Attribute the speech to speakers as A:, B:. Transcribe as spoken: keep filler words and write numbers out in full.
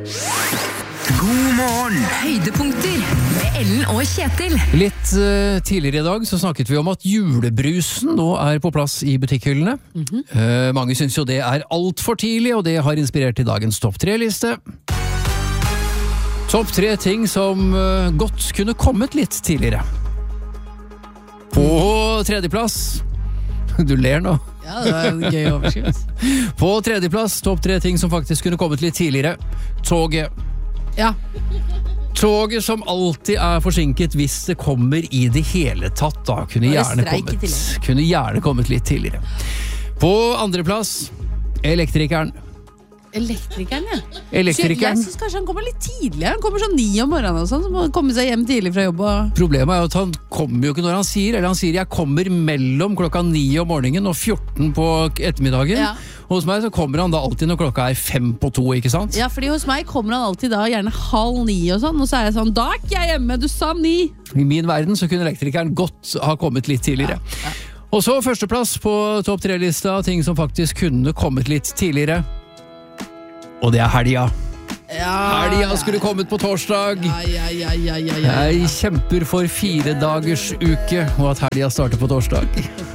A: God morgen!
B: Høydepunkter med Ellen og Kjetil.
C: Litt uh, tidligere i dag så snakket vi om at julebrusen nå er på plass i butikkhyllene. Mm-hmm. uh, mange synes jo det er alt for tidlig, og det har inspirert til dagens topp tre-liste. Topp tre ting som uh, godt kunne kommet litt tidligere. På tredjeplass. Du ler nå.
D: Ja, det var en gøy overskrift.
C: På tredjeplass, topp tre ting som faktisk kunne kommet litt tidligere. Toget.
D: Ja.
C: Toget som alltid er forsinket hvis det kommer i det hele tatt, da kunne gjerne kommet, kunne gjerne kommet litt tidligere. På andreplass, elektrikeren.
D: Elektrikeren, ja.
C: Elektrikeren.
D: Jeg synes kanskje han kommer litt tidlig. Han kommer sånn ni om morgenen og sånn, så må han komme seg hjem tidlig fra jobb. Og...
C: Problemet er jo at han kommer jo ikke når han sier, eller han sier jeg kommer mellom klokka ni om morgenen og fjorten på ettermiddagen. Ja. Hos meg så kommer han da alltid når klokka er fem på to, ikke sant?
D: Ja, fordi hos meg kommer han alltid da gjerne halv ni og sånn, og så er jeg sånn, da er ikke jeg hjemme, du sa ni.
C: I min verden så kunne elektrikeren godt ha kommet litt tidligere. Ja. Ja. Og så førsteplass på topp tre-lista, ting som faktisk kunne kommet litt tidligere. Og det er helga.
D: Ja,
C: helga skulle kommet på torsdag.
D: Ja, ja, ja, ja, ja, ja.
C: Jeg kjemper for fire dagers uke, og at helga starter på torsdag.